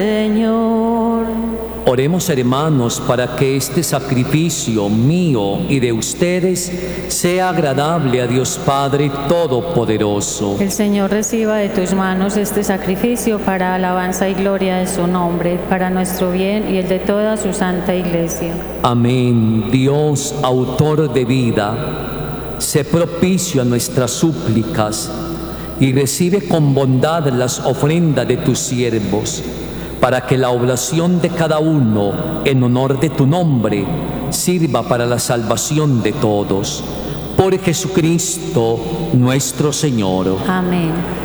Señor. Oremos, hermanos, para que este sacrificio mío y de ustedes sea agradable a Dios Padre Todopoderoso. El Señor reciba de tus manos este sacrificio para alabanza y gloria de su nombre, para nuestro bien y el de toda su santa Iglesia. Amén. Dios, autor de vida, sé propicio a nuestras súplicas y recibe con bondad las ofrendas de tus siervos, para que la oblación de cada uno en honor de tu nombre sirva para la salvación de todos. Por Jesucristo nuestro Señor. Amén.